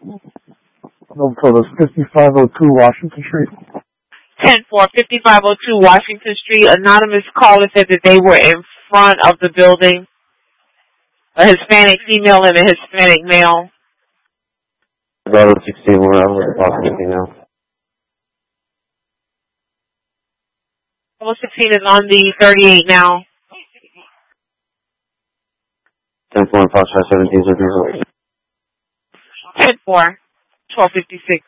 No, so that's 5502 Washington Street. 10-4, 5502 Washington Street. Anonymous caller said that they were in front of the building. A Hispanic female and a Hispanic male. Bravo 16, we're out with the female. Bravo 16 is on the 38 now. 10-4 and Foxtrot 17 is 10-4, 1256.